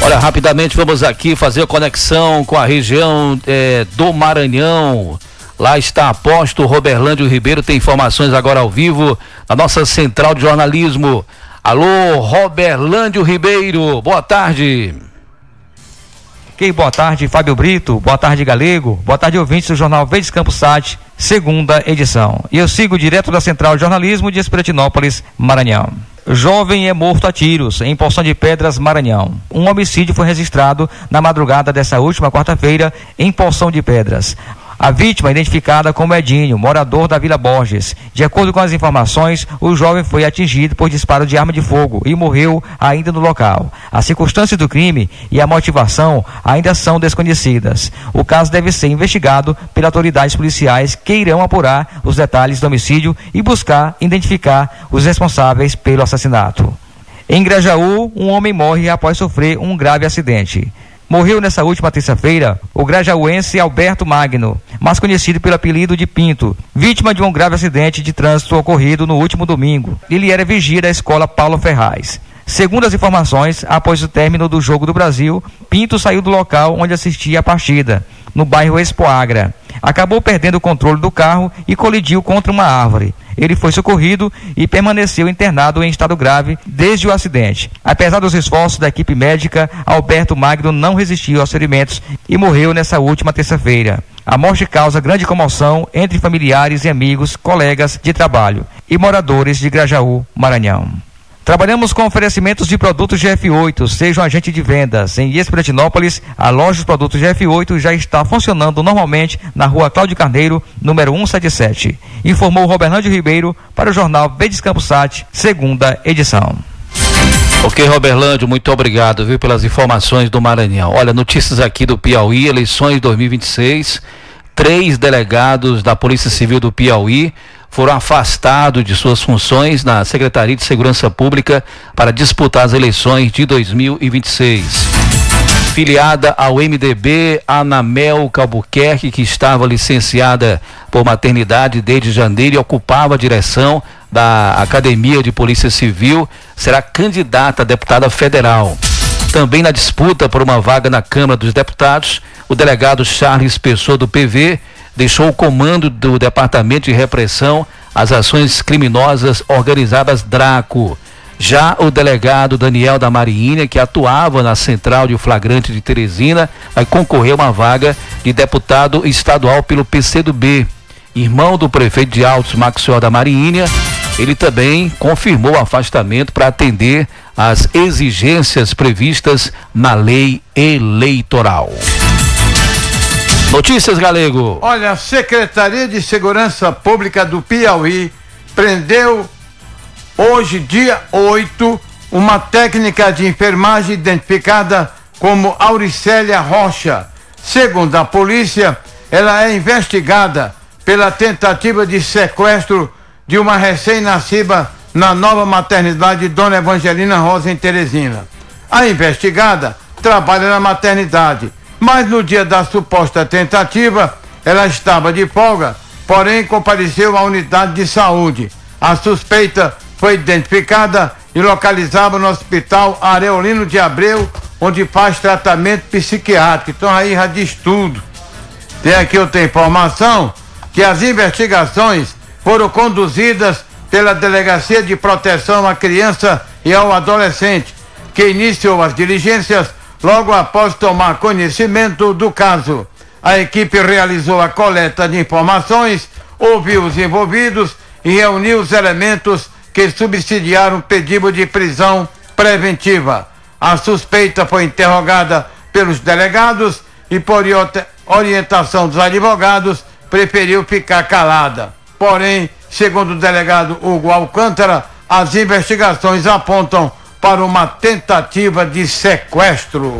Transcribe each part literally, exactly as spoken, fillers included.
Olha, rapidamente vamos aqui fazer a conexão com a região é, do Maranhão. Lá está aposto Roberlândio Ribeiro, tem informações agora ao vivo na nossa central de jornalismo. Alô, Roberlândio Ribeiro, boa tarde. Ok, boa tarde, Fábio Brito, boa tarde, Galego, boa tarde, ouvintes do Jornal Verdes Campos Sat, segunda edição. E eu sigo direto da central de jornalismo de Espiritinópolis, Maranhão. Jovem é morto a tiros em Poção de Pedras, Maranhão. Um homicídio foi registrado na madrugada dessa última quarta-feira em Poção de Pedras. A vítima, identificada como Edinho, morador da Vila Borges. De acordo com as informações, o jovem foi atingido por disparo de arma de fogo e morreu ainda no local. As circunstâncias do crime e a motivação ainda são desconhecidas. O caso deve ser investigado pelas autoridades policiais que irão apurar os detalhes do homicídio e buscar identificar os responsáveis pelo assassinato. Em Grajaú, um homem morre após sofrer um grave acidente. Morreu nessa última terça-feira o grajaúense Alberto Magno, mais conhecido pelo apelido de Pinto, vítima de um grave acidente de trânsito ocorrido no último domingo. Ele era vigia da escola Paulo Ferraz. Segundo as informações, após o término do Jogo do Brasil, Pinto saiu do local onde assistia a partida, no bairro Expoagra. Acabou perdendo o controle do carro e colidiu contra uma árvore. Ele foi socorrido e permaneceu internado em estado grave desde o acidente. Apesar dos esforços da equipe médica, Alberto Magno não resistiu aos ferimentos e morreu nessa última terça-feira. A morte causa grande comoção entre familiares e amigos, colegas de trabalho e moradores de Grajaú, Maranhão. Trabalhamos com oferecimentos de produtos G F oito, seja um agente de vendas. Em Espiritinópolis, a loja dos produtos G F oito já está funcionando normalmente na rua Cláudio Carneiro, número cento e setenta e sete. Informou Roberlândio Ribeiro para o jornal Verdes Campos Sat, segunda edição. Ok, Roberlândio, muito obrigado, viu, pelas informações do Maranhão. Olha, notícias aqui do Piauí, eleições dois mil e vinte e seis, três delegados da Polícia Civil do Piauí foram afastados de suas funções na Secretaria de Segurança Pública para disputar as eleições de dois mil e vinte e seis. Filiada ao M D B, Anamel Albuquerque, que estava licenciada por maternidade desde janeiro e ocupava a direção da Academia de Polícia Civil, será candidata a deputada federal. Também na disputa por uma vaga na Câmara dos Deputados, o delegado Charles Pessoa, do P V, deixou o comando do Departamento de Repressão às Ações Criminosas Organizadas DRACO. Já o delegado Daniel da Marinha, que atuava na Central de Flagrante de Teresina, vai concorrer a uma vaga de deputado estadual pelo P C do B. Irmão do prefeito de Altos, Maxwell da Marinha, ele também confirmou o afastamento para atender às exigências previstas na lei eleitoral. Notícias, Galego. Olha, a Secretaria de Segurança Pública do Piauí prendeu hoje, dia oito, uma técnica de enfermagem identificada como Auricélia Rocha. Segundo a polícia, ela é investigada pela tentativa de sequestro de uma recém-nascida na nova maternidade Dona Evangelina Rosa, em Teresina. A investigada trabalha na maternidade, mas no dia da suposta tentativa, ela estava de folga, porém compareceu à unidade de saúde. A suspeita foi identificada e localizada no Hospital Areolino de Abreu, onde faz tratamento psiquiátrico. Então aí já diz tudo. Tem aqui outra informação, que as investigações foram conduzidas pela Delegacia de Proteção à Criança e ao Adolescente, que iniciou as diligências logo após tomar conhecimento do caso. A equipe realizou a coleta de informações, ouviu os envolvidos e reuniu os elementos que subsidiaram o pedido de prisão preventiva. A suspeita foi interrogada pelos delegados e, por orientação dos advogados, preferiu ficar calada. Porém, segundo o delegado Hugo Alcântara, as investigações apontam para uma tentativa de sequestro.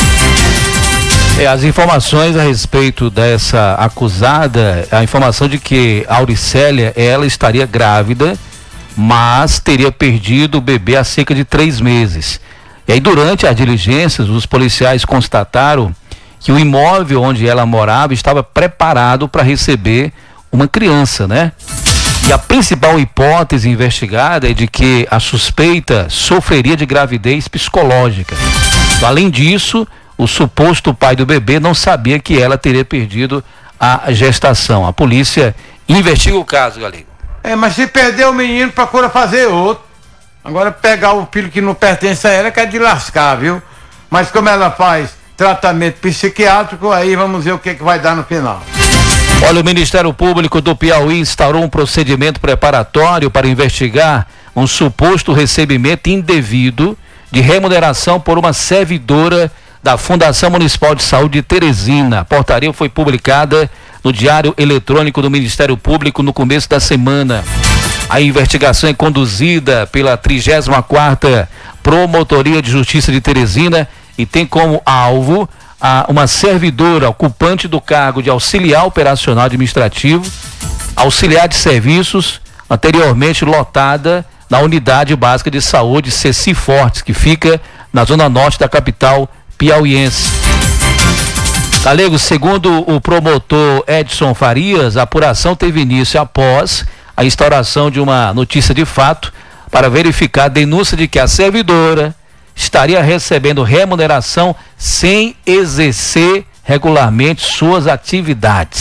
É, as informações a respeito dessa acusada, a informação de que a Auricélia, ela estaria grávida, mas teria perdido o bebê há cerca de três meses. E aí, durante as diligências, os policiais constataram que o imóvel onde ela morava estava preparado para receber uma criança, né? E a principal hipótese investigada é de que a suspeita sofreria de gravidez psicológica. Além disso, o suposto pai do bebê não sabia que ela teria perdido a gestação. A polícia investiga o caso, Galego. É, mas se perder o menino, procura fazer outro. Agora pegar o filho que não pertence a ela, que é de lascar, viu? Mas como ela faz tratamento psiquiátrico, aí vamos ver o que, que vai dar no final. Olha, o Ministério Público do Piauí instaurou um procedimento preparatório para investigar um suposto recebimento indevido de remuneração por uma servidora da Fundação Municipal de Saúde de Teresina. A portaria foi publicada no Diário Eletrônico do Ministério Público no começo da semana. A investigação é conduzida pela trigésima quarta Promotoria de Justiça de Teresina e tem como alvo a uma servidora ocupante do cargo de auxiliar operacional administrativo, auxiliar de serviços, anteriormente lotada na Unidade Básica de Saúde Ceci Fortes, que fica na zona norte da capital piauiense. Galego, segundo o promotor Edson Farias, a apuração teve início após a instauração de uma notícia de fato para verificar a denúncia de que a servidora estaria recebendo remuneração sem exercer regularmente suas atividades.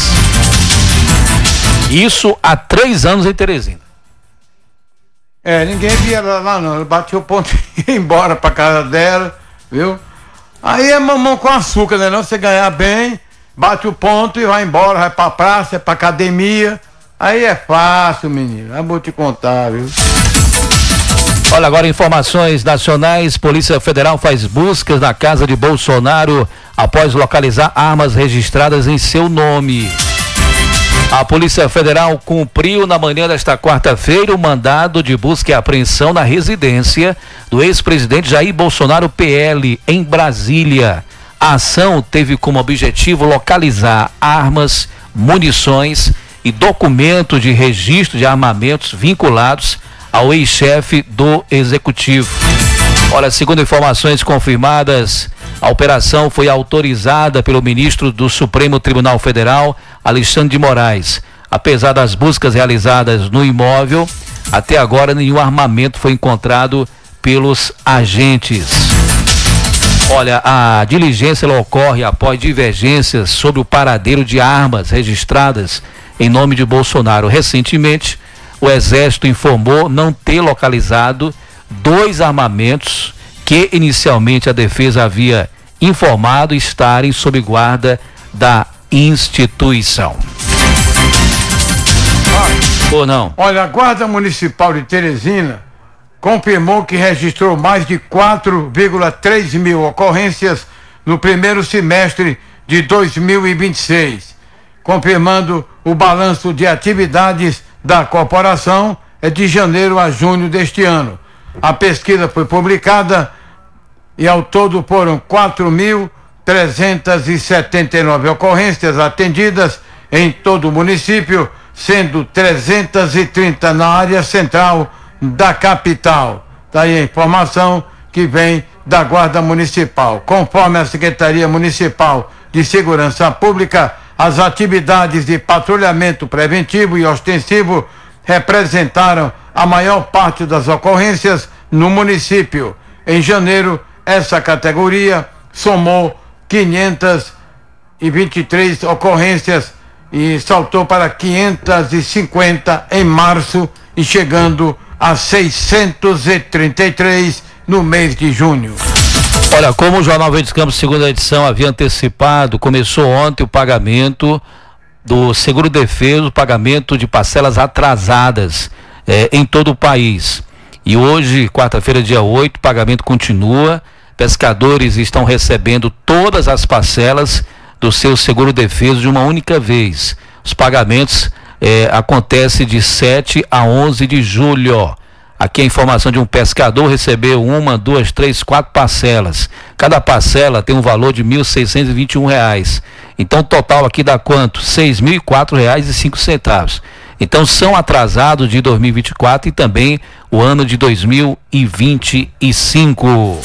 Isso há três anos em Teresina. É, ninguém via ela lá não, ela bateu o ponto e ia embora pra casa dela, viu? Aí é mamão com açúcar, né? Não, você ganhar bem, bate o ponto e vai embora, vai pra praça, pra academia. Aí é fácil, menino, eu vou te contar, viu? Olha, agora informações nacionais. Polícia Federal faz buscas na casa de Bolsonaro após localizar armas registradas em seu nome. A Polícia Federal cumpriu na manhã desta quarta-feira o mandado de busca e apreensão na residência do ex-presidente Jair Bolsonaro P L em Brasília. A ação teve como objetivo localizar armas, munições e documentos de registro de armamentos vinculados ao ex-chefe do executivo. Olha, segundo informações confirmadas, a operação foi autorizada pelo ministro do Supremo Tribunal Federal, Alexandre de Moraes. Apesar das buscas realizadas no imóvel, até agora nenhum armamento foi encontrado pelos agentes. Olha, a diligência ela ocorre após divergências sobre o paradeiro de armas registradas em nome de Bolsonaro. Recentemente, o Exército informou não ter localizado dois armamentos que inicialmente a defesa havia informado estarem sob guarda da instituição. Ou não? Olha, a Guarda Municipal de Teresina confirmou que registrou mais de quatro vírgula três mil ocorrências no primeiro semestre de dois mil e vinte e seis, confirmando o balanço de atividades da corporação é de janeiro a junho deste ano. A pesquisa foi publicada e ao todo foram quatro mil trezentas e setenta e nove ocorrências atendidas em todo o município, sendo trezentas e trinta na área central da capital. Daí a informação que vem da Guarda Municipal. Conforme a Secretaria Municipal de Segurança Pública, as atividades de patrulhamento preventivo e ostensivo representaram a maior parte das ocorrências no município. Em janeiro, essa categoria somou quinhentas e vinte e três ocorrências e saltou para quinhentas e cinquenta em março e chegando a seiscentos e trinta e três no mês de junho. Olha, como o Jornal Verdes Campos, segunda edição, havia antecipado, começou ontem o pagamento do Seguro Defeso, pagamento de parcelas atrasadas eh, em todo o país. E hoje, quarta-feira, dia oito, o pagamento continua. Pescadores estão recebendo todas as parcelas do seu Seguro Defeso de uma única vez. Os pagamentos eh, acontecem de sete a onze de julho. Aqui a informação de um pescador recebeu uma, duas, três, quatro parcelas. Cada parcela tem um valor de mil seiscentos e vinte e um reais. Então o total aqui dá quanto? seis mil e quatro reais e cinco centavos. Então são atrasados de dois mil e vinte e quatro e também o ano de dois mil e vinte e cinco.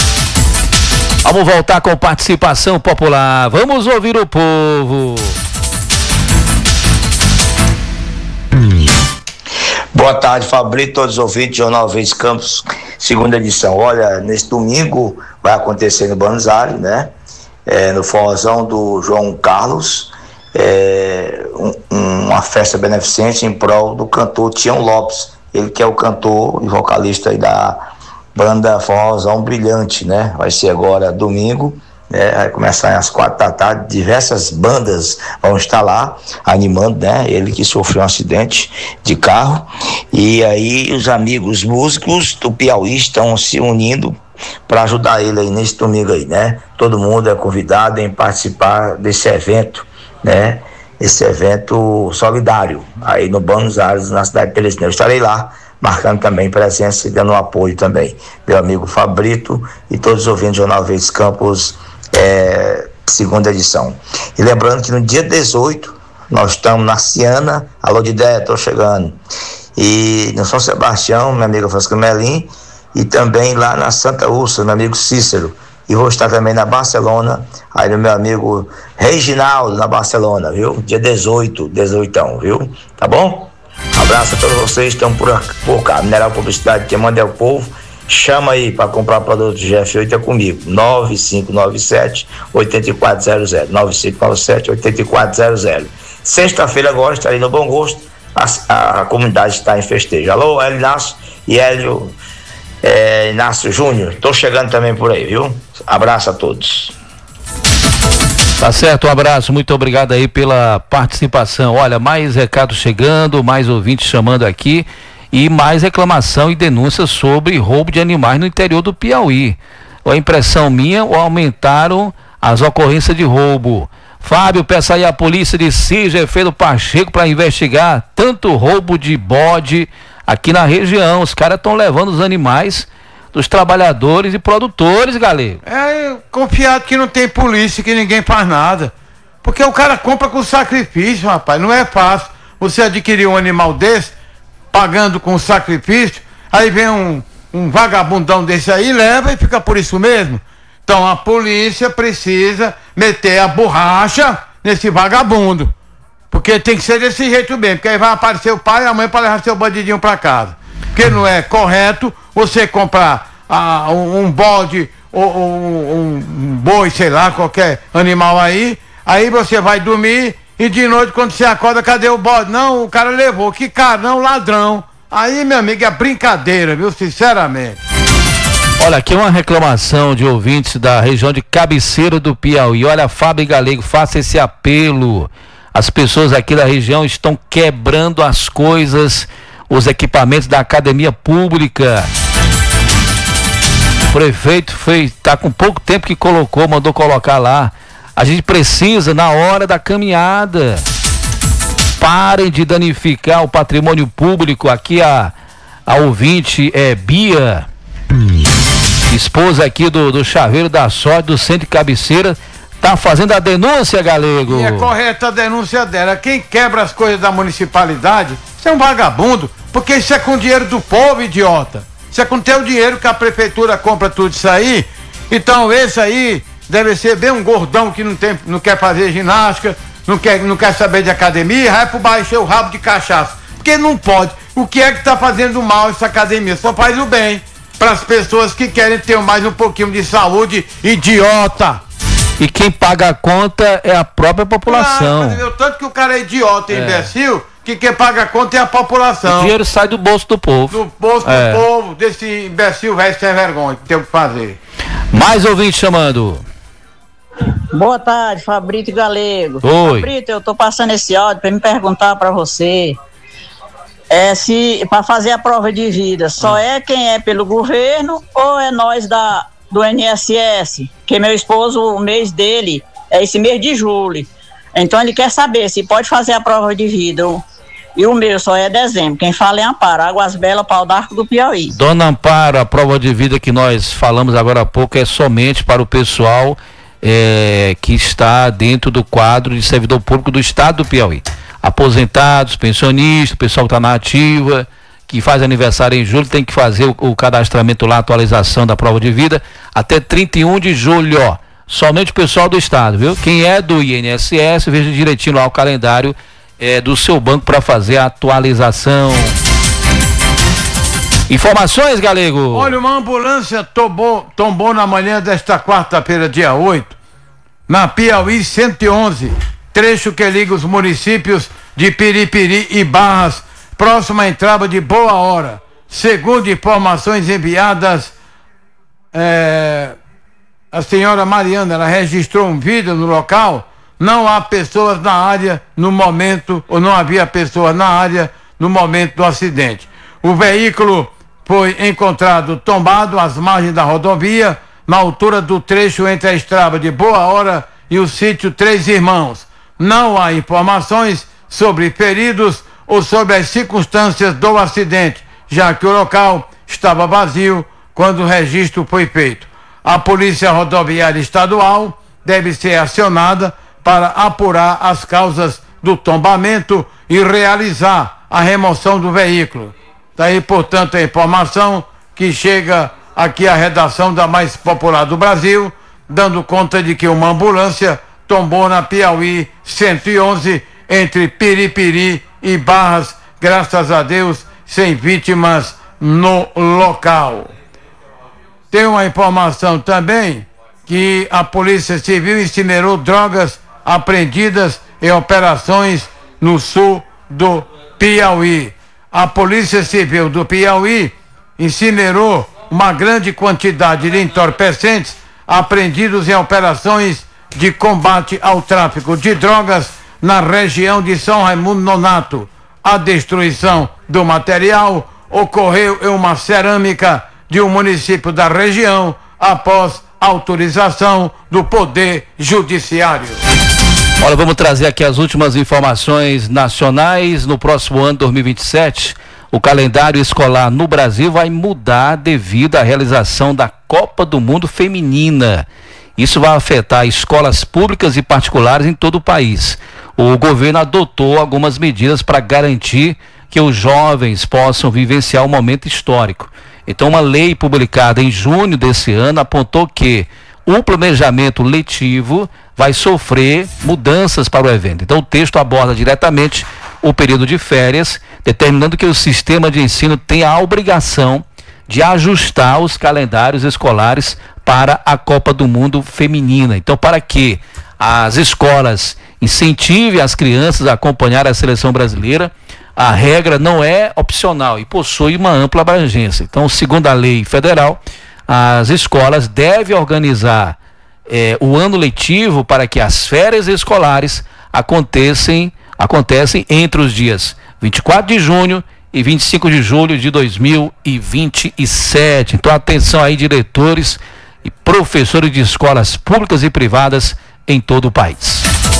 Vamos voltar com participação popular. Vamos ouvir o povo. Boa tarde, Fabrício, todos os ouvintes do Jornal Verdes Campos, segunda edição. Olha, nesse domingo vai acontecer no Buenos Aires, né? É, no forrozão do João Carlos, é, um, uma festa beneficente em prol do cantor Tião Lopes, ele que é o cantor e vocalista aí da banda Forrozão Brilhante, né? Vai ser agora domingo, né? Vai começar às quatro da tarde, diversas bandas vão estar lá animando, né? Ele que sofreu um acidente de carro, e aí os amigos músicos do Piauí estão se unindo para ajudar ele aí nesse domingo aí, né? Todo mundo é convidado em participar desse evento, né? Esse evento solidário aí no Buenos Aires, na cidade de Teresina. Eu estarei lá marcando também presença e dando um apoio também. Meu amigo Fabrito e todos os ouvintes do Jornal Verdes Campos, é, segunda edição. E lembrando que no dia dezoito nós estamos na Ciana. Alô, Didé, tô chegando. E no São Sebastião, minha amiga Francisca Melim, e também lá na Santa Úrsula, meu amigo Cícero. E vou estar também na Barcelona, aí no meu amigo Reginaldo, na Barcelona, viu? Dia dezoito, dezoitão, viu? Tá bom? Abraço a todos vocês que estão por, por cá. Mineral Publicidade, quem manda é o povo. Chama aí para comprar produto G F oito, é comigo. nove cinco nove sete, oito quatro zero zero. nove cinco nove sete, oito quatro zero zero. Sexta-feira agora estarei no Bom Gosto. A, a, a comunidade está em festejo. Alô, Hélio Inácio e Hélio é, Inácio Júnior. Tô chegando também por aí, viu? Abraço a todos. Tá certo, um abraço, muito obrigado aí pela participação. Olha, mais recados chegando, mais ouvintes chamando aqui e mais reclamação e denúncia sobre roubo de animais no interior do Piauí. A impressão minha, ou aumentaram as ocorrências de roubo. Fábio, peça aí a polícia de Cis, Efeito Pacheco, para investigar tanto roubo de bode aqui na região. Os caras estão levando os animais dos trabalhadores e produtores, galera. É, confiado que não tem polícia, que ninguém faz nada. Porque o cara compra com sacrifício, rapaz. Não é fácil você adquirir um animal desse, pagando com sacrifício, aí vem um, um vagabundão desse aí, leva e fica por isso mesmo. Então a polícia precisa meter a borracha nesse vagabundo. Porque tem que ser desse jeito mesmo, porque aí vai aparecer o pai e a mãe para levar seu bandidinho para casa. Porque não é correto você comprar ah, um, um bode ou um, um boi, sei lá, qualquer animal aí, aí você vai dormir e de noite quando você acorda, cadê o bode? Não, o cara levou, que cara, não, ladrão. Aí, meu amigo, é brincadeira, viu, sinceramente. Olha, aqui uma reclamação de ouvintes da região de Cabeceira do Piauí. Olha, Fábio Galego, faça esse apelo. As pessoas aqui da região estão quebrando as coisas, os equipamentos da academia pública. O prefeito fez, tá com pouco tempo que colocou, mandou colocar lá. A gente precisa na hora da caminhada. Parem de danificar o patrimônio público. Aqui a, a ouvinte é Bia, esposa aqui do, do Chaveiro da Sorte, do Centro de Cabeceira, tá fazendo a denúncia, Galego. E é correta a denúncia dela. Quem quebra as coisas da municipalidade, isso é um vagabundo, porque isso é com dinheiro do povo, idiota. Isso é com teu dinheiro que a prefeitura compra tudo isso aí. Então esse aí deve ser bem um gordão que não, tem, não quer fazer ginástica, não quer, não quer saber de academia, vai pro bar encher o rabo de cachaça. Porque não pode. O que é que tá fazendo mal essa academia? Só faz o bem para as pessoas que querem ter mais um pouquinho de saúde, idiota. E quem paga a conta é a própria população. Ah, mas tanto que o cara é idiota e é. imbecil, que quem paga a conta é a população. O dinheiro sai do bolso do povo. Do bolso é. do povo, desse imbecil velho sem vergonha, que tem o que fazer. Mais ouvinte chamando. Boa tarde, Fabrício Galego. Oi. Fabrício, eu tô passando esse áudio para me perguntar para você é se para fazer a prova de vida só é quem é pelo governo ou é nós da do I N S S, que meu esposo, o mês dele é esse mês de julho, então ele quer saber se pode fazer a prova de vida, e o meu só é dezembro. Quem fala é Amparo, Águas Belas, Pau d'Arco do Piauí. Dona Amparo, a prova de vida que nós falamos agora há pouco é somente para o pessoal é, que está dentro do quadro de servidor público do estado do Piauí, aposentados, pensionistas, pessoal que está na ativa, que faz aniversário em julho, tem que fazer o, o cadastramento lá, atualização da prova de vida, até trinta e um de julho, ó. Somente o pessoal do estado, viu? Quem é do I N S S, veja direitinho lá o calendário é, do seu banco para fazer a atualização. Informações, Galego. Olha, uma ambulância tombou, tombou na manhã desta quarta-feira, dia oito, na Piauí cento e onze, trecho que liga os municípios de Piripiri e Barras, próximo à entrada de Boa Hora. Segundo informações enviadas, é, a senhora Mariana, ela registrou um vídeo no local. Não há pessoas na área no momento, ou não havia pessoas na área no momento do acidente. O veículo foi encontrado tombado às margens da rodovia, na altura do trecho entre a estrada de Boa Hora e o sítio Três Irmãos. Não há informações sobre feridos ou sobre as circunstâncias do acidente, já que o local estava vazio quando o registro foi feito. A Polícia Rodoviária Estadual deve ser acionada para apurar as causas do tombamento e realizar a remoção do veículo. Daí, portanto, a informação que chega aqui à redação da mais popular do Brasil, dando conta de que uma ambulância tombou na Piauí cento e onze, entre Piripiri e Barras, graças a Deus, sem vítimas no local. Tem uma informação também que a Polícia Civil incinerou drogas apreendidas em operações no sul do Piauí. A Polícia Civil do Piauí incinerou uma grande quantidade de entorpecentes apreendidos em operações de combate ao tráfico de drogas na região de São Raimundo Nonato. A destruição do material ocorreu em uma cerâmica de um município da região após autorização do Poder Judiciário. Olha, vamos trazer aqui as últimas informações nacionais. No próximo ano, dois mil e vinte e sete, o calendário escolar no Brasil vai mudar devido à realização da Copa do Mundo Feminina. Isso vai afetar escolas públicas e particulares em todo o país. O governo adotou algumas medidas para garantir que os jovens possam vivenciar um momento histórico. Então, uma lei publicada em junho desse ano apontou que o planejamento letivo vai sofrer mudanças para o evento. Então, o texto aborda diretamente o período de férias, determinando que o sistema de ensino tenha a obrigação de ajustar os calendários escolares para a Copa do Mundo Feminina. Então, para que as escolas incentivem as crianças a acompanhar a seleção brasileira, a regra não é opcional e possui uma ampla abrangência. Então, segundo a lei federal, as escolas devem organizar eh, o ano letivo para que as férias escolares acontecem, acontecem entre os dias vinte e quatro de junho e vinte e cinco de julho de dois mil e vinte e sete. Então, atenção aí, diretores e professores de escolas públicas e privadas em todo o país.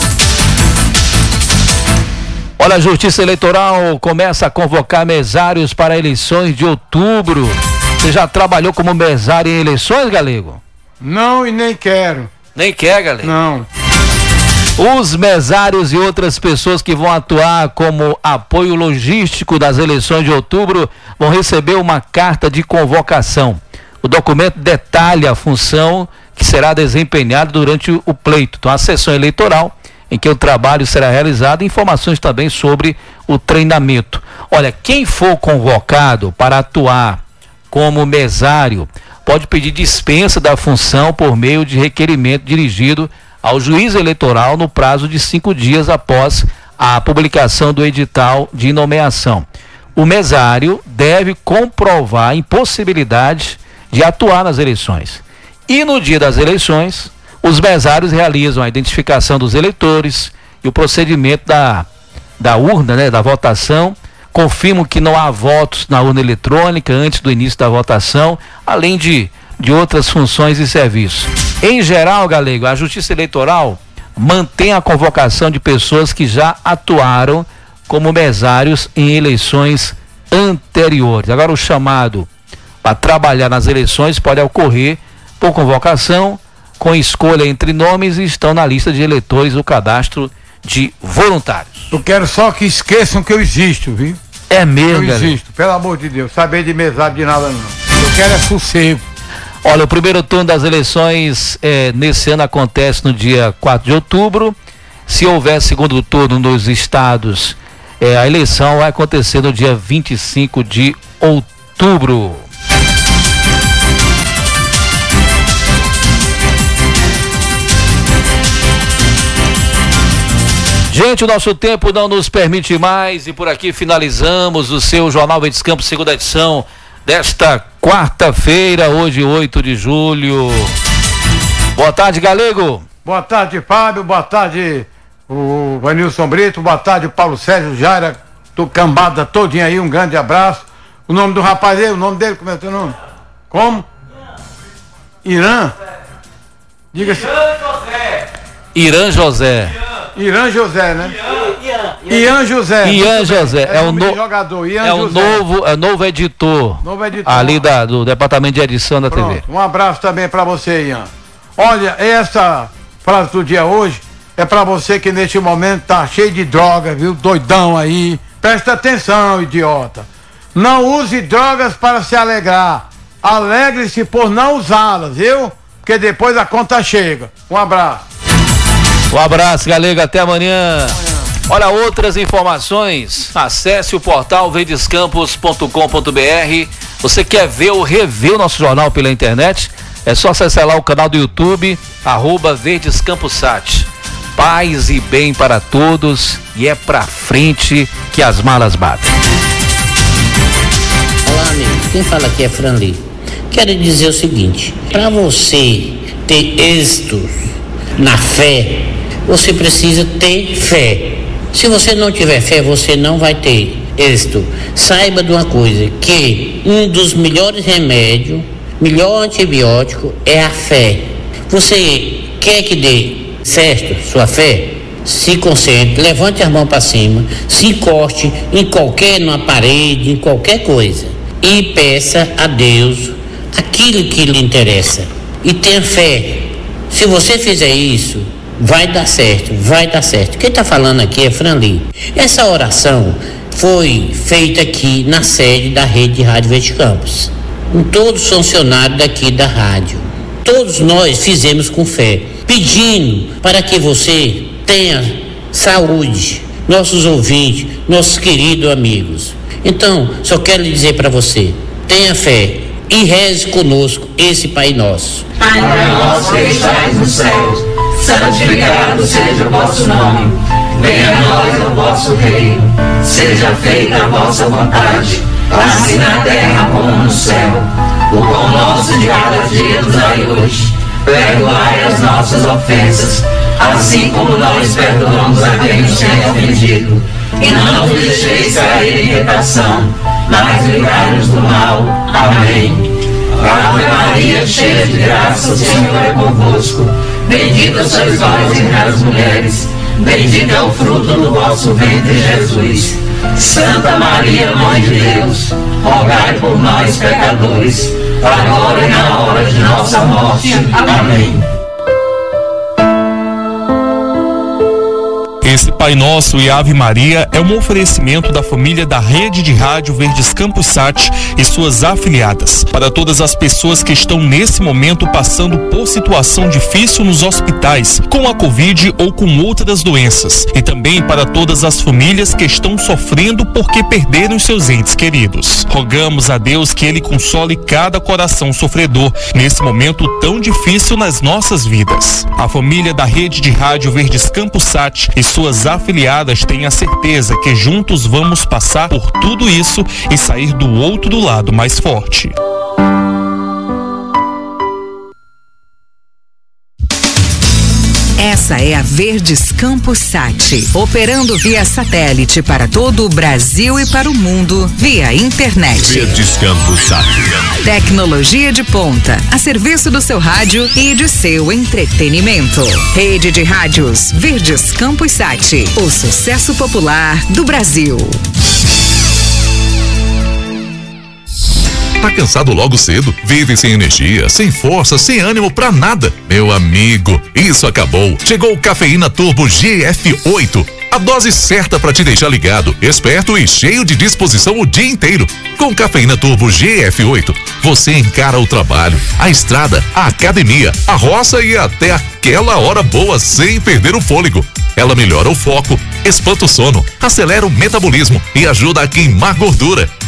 Olha, a Justiça Eleitoral começa a convocar mesários para eleições de outubro. Você já trabalhou como mesário em eleições, Galego? Não, e nem quero. Nem quer, Galego? Não. Os mesários e outras pessoas que vão atuar como apoio logístico das eleições de outubro vão receber uma carta de convocação. O documento detalha a função que será desempenhada durante o pleito. Então, a sessão eleitoral em que o trabalho será realizado, e informações também sobre o treinamento. Olha, quem for convocado para atuar como mesário pode pedir dispensa da função por meio de requerimento dirigido ao juiz eleitoral no prazo de cinco dias após a publicação do edital de nomeação. O mesário deve comprovar a impossibilidade de atuar nas eleições. E no dia das eleições, os mesários realizam a identificação dos eleitores e o procedimento da, da urna, né, da votação, confirmam que não há votos na urna eletrônica antes do início da votação, além de, de outras funções e serviços. Em geral, Galego, a Justiça Eleitoral mantém a convocação de pessoas que já atuaram como mesários em eleições anteriores. Agora, o chamado para trabalhar nas eleições pode ocorrer por convocação, com escolha entre nomes, e estão na lista de eleitores do cadastro de voluntários. Eu quero só que esqueçam que eu existo, viu? É mesmo, Eu existo, pelo amor de Deus. Saber de mesário de nada não. Eu quero é sossego. Olha, o primeiro turno das eleições eh, nesse ano acontece no dia quatro de outubro. Se houver segundo turno nos estados, eh, a eleição vai acontecer no dia vinte e cinco de outubro. outubro. Gente, o nosso tempo não nos permite mais e por aqui finalizamos o seu Jornal Verdes Campos, segunda edição desta quarta-feira, hoje oito de julho. Boa tarde, Galego. Boa tarde, Fábio. Boa tarde, o Vanilson Brito. Boa tarde, Paulo Sérgio Jaira, do Cambada todinho aí, um grande abraço. O nome do rapaz aí, o nome dele, como é o teu nome? Como? Irã? Diga-se. Irã José. Irã José, né? Ian José. Ian José. É, é o o no... jogador. Ian é o José. novo, é novo editor. Novo editor. Ali da, do departamento de edição da Pronto, T V. Um abraço também pra você, Ian. Olha, essa frase do dia hoje é pra você que neste momento tá cheio de droga, viu? Doidão aí. Presta atenção, idiota. Não use drogas para se alegrar. Alegre-se por não usá-las, viu? Porque depois a conta chega. Um abraço. Um abraço, Galego, até amanhã. Olha, outras informações, acesse o portal verdescampos ponto com ponto br. Você quer ver ou rever o nosso jornal pela internet? É só acessar lá o canal do YouTube, arroba verdescamposat. Paz e bem para todos e é pra frente que as malas batem. Olá, amigo, quem fala aqui é Franli. Quero dizer o seguinte, para você ter êxito na fé, você precisa ter fé. Se você não tiver fé, você não vai ter êxito. Saiba de uma coisa, que um dos melhores remédios, melhor antibiótico é a fé. Você quer que dê certo sua fé? Se concentre, levante as mãos para cima, se encoste em qualquer, numa parede, em qualquer coisa e peça a Deus aquilo que lhe interessa e tenha fé. Se você fizer isso, vai dar certo, vai dar certo. Quem está falando aqui é Franli. Essa oração foi feita aqui na sede da rede de Rádio Verdes Campos, com todos os funcionários daqui da rádio. Todos nós fizemos com fé, pedindo para que você tenha saúde, nossos ouvintes, nossos queridos amigos. Então, só quero lhe dizer para você, tenha fé e reze conosco esse Pai Nosso. Pai nosso que estais nos céus, santificado seja o vosso nome. Venha a nós o vosso reino. Seja feita a vossa vontade, assim na terra como no céu. O pão nosso de cada dia nos dai hoje. Perdoai as nossas ofensas, assim como nós perdoamos a quem nos tem ofendido. E não nos deixeis cair em tentação, mas livrai-nos do mal. Amém. Ave Maria, cheia de graça, o Senhor é convosco. Bendita sois vós entre as mulheres, bendito é o fruto do vosso ventre, Jesus. Santa Maria, Mãe de Deus, rogai por nós, pecadores, agora e na hora de nossa morte. Amém. Esse Pai Nosso e Ave Maria é um oferecimento da família da Rede de Rádio Verdes Campos Sat e suas afiliadas. Para todas as pessoas que estão nesse momento passando por situação difícil nos hospitais, com a Covid ou com outras doenças. E também para todas as famílias que estão sofrendo porque perderam seus entes queridos. Rogamos a Deus que Ele console cada coração sofredor nesse momento tão difícil nas nossas vidas. A família da Rede de Rádio Verdes Campos Sat e suas afiliadas têm a certeza que juntos vamos passar por tudo isso e sair do outro lado mais forte. Essa é a Verdes Campos Sat, operando via satélite para todo o Brasil e para o mundo via internet. Verdes Campos Sat. Tecnologia de ponta, a serviço do seu rádio e de seu entretenimento. Rede de rádios Verdes Campos Sat, o sucesso popular do Brasil. Tá cansado logo cedo? Vive sem energia, sem força, sem ânimo pra nada? Meu amigo, isso acabou. Chegou o Cafeína Turbo G F oito. A dose certa para te deixar ligado, esperto e cheio de disposição o dia inteiro. Com Cafeína Turbo G F oito, você encara o trabalho, a estrada, a academia, a roça e até aquela hora boa sem perder o fôlego. Ela melhora o foco, espanta o sono, acelera o metabolismo e ajuda a queimar gordura.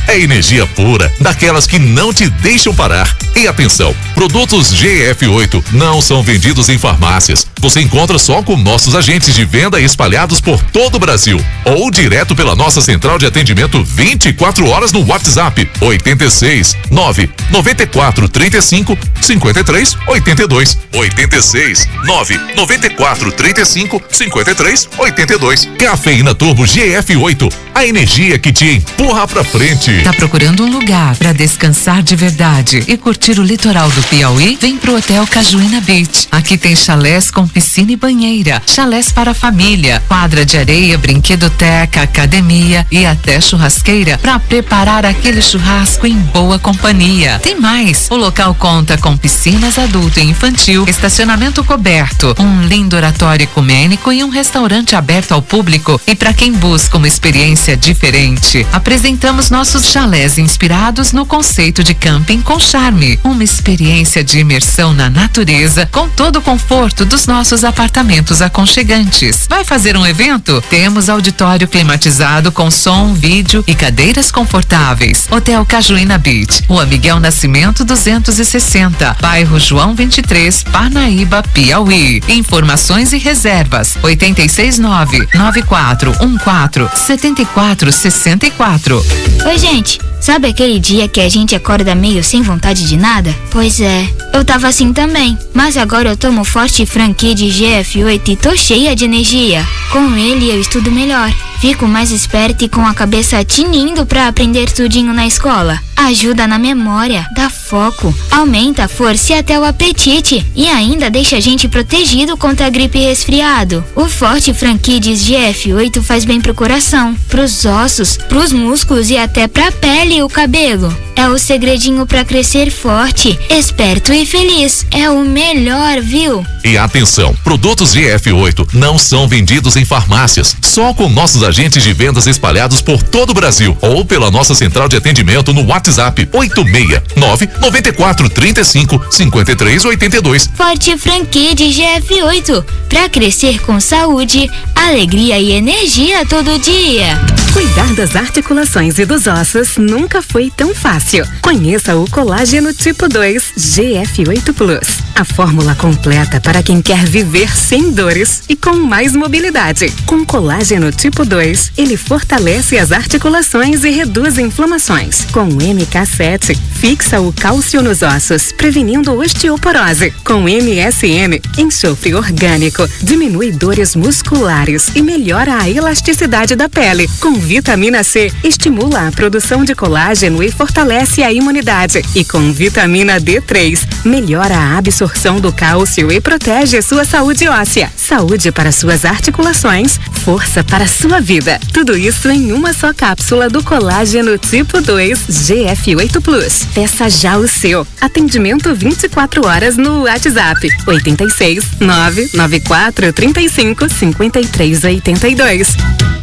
É energia pura, daquelas que não te deixam parar. E atenção, produtos G F oito não são vendidos em farmácias. Você encontra só com nossos agentes de venda espalhados por todo o Brasil. Ou direto pela nossa central de atendimento vinte e quatro horas no WhatsApp oitenta e seis, nove, noventa e quatro, trinta e cinco, cinquenta e três, oitenta e dois. oitenta e seis, nove, noventa e quatro, trinta e cinco, cinquenta e três, oitenta e dois. Cafeína Turbo G F oito, a energia que te empurra pra frente. Tá procurando um lugar pra descansar de verdade e curtir o litoral do Piauí? Vem pro Hotel Cajuína Beach. Aqui tem chalés com piscina e banheira, chalés para família, quadra de areia, brinquedoteca, academia e até churrasqueira pra preparar aquele churrasco em boa companhia. Tem mais, o local conta com piscinas adulto e infantil, estacionamento coberto, um lindo oratório ecumênico e um restaurante aberto ao público e para quem busca uma experiência diferente. Apresentamos nossos chalés inspirados no conceito de camping com charme, uma experiência de imersão na natureza com todo o conforto dos nossos apartamentos aconchegantes. Vai fazer um evento? Temos auditório climatizado com som, vídeo e cadeiras confortáveis. Hotel Cajuína Beach, Rua Miguel Nascimento duzentos e sessenta, bairro João vinte e três, Parnaíba, Piauí. Informações e reservas oitenta e seis, nove, nove quatro um quatro, sete quatro seis quatro. Oi, gente. Sabe aquele dia que a gente acorda meio sem vontade de nada? Pois é, eu tava assim também. Mas agora eu tomo Forte Franqui de G F oito e tô cheia de energia. Com ele eu estudo melhor. Fico mais esperta e com a cabeça tinindo pra aprender tudinho na escola. Ajuda na memória, dá foco, aumenta a força e até o apetite. E ainda deixa a gente protegido contra a gripe e resfriado. O Forte Franquides G F oito faz bem pro coração, pros ossos, pros músculos e até pra pele e o cabelo. É o segredinho pra crescer forte, esperto e feliz. É o melhor, viu? E atenção, produtos G F oito não são vendidos em farmácias, só com nossos agentes de vendas espalhados por todo o Brasil ou pela nossa central de atendimento no WhatsApp oito seis, nove, noventa e quatro, trinta e cinco, cinquenta e três, oitenta e dois. Forte Franquia de G F oito, pra crescer com saúde, alegria e energia todo dia. Cuidar das articulações e dos ossos nunca foi tão fácil. Conheça o colágeno tipo dois G F oito Plus. A fórmula completa para quem quer viver sem dores e com mais mobilidade. Com colágeno tipo dois, ele fortalece as articulações e reduz inflamações. Com o M K sete, fixa o cálcio nos ossos, prevenindo osteoporose. Com M S M, enxofre orgânico, diminui dores musculares e melhora a elasticidade da pele. Com vitamina C, estimula a produção de colágeno e fortalece a imunidade. E com vitamina D três, melhora a absorção do cálcio e protege sua saúde óssea. Saúde para suas articulações, força para sua vida. Tudo isso em uma só cápsula do colágeno tipo dois G F oito Plus. Peça já o seu. Atendimento vinte e quatro horas no WhatsApp oitenta e seis, nove, nove quatro, trinta e cinco, cinquenta e três, oitenta e dois.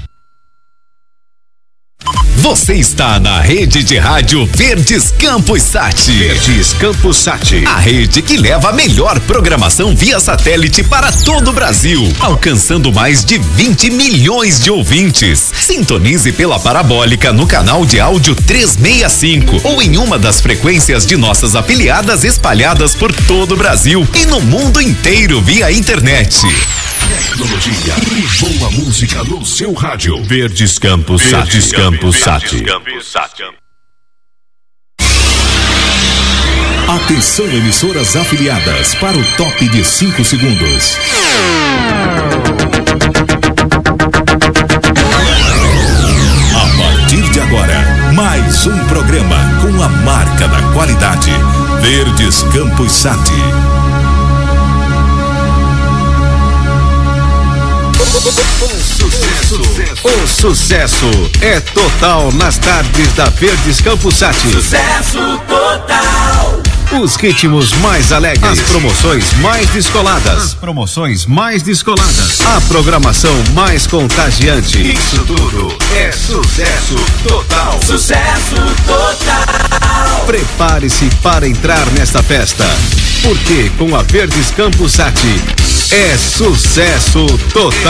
Você está na rede de rádio Verdes Campos Sat. Verdes Campos Sat. A rede que leva a melhor programação via satélite para todo o Brasil, alcançando mais de vinte milhões de ouvintes. Sintonize pela parabólica no canal de áudio trezentos e sessenta e cinco ou em uma das frequências de nossas afiliadas espalhadas por todo o Brasil e no mundo inteiro via internet. Tecnologia e boa música no seu rádio. Verdes Campos Sat. Verdes Campos Sat. Atenção, emissoras afiliadas, para o top de cinco segundos. A partir de agora, mais um programa com a marca da qualidade. Verdes Campos Sat. O sucesso, o sucesso é total nas tardes da Verdes Campos Sat. Sucesso total. Os ritmos mais alegres, as promoções mais descoladas, as promoções mais descoladas, a programação mais contagiante. Isso tudo é sucesso total. Sucesso total. Prepare-se para entrar nesta festa, porque com a Verdes Campos Sat é sucesso total.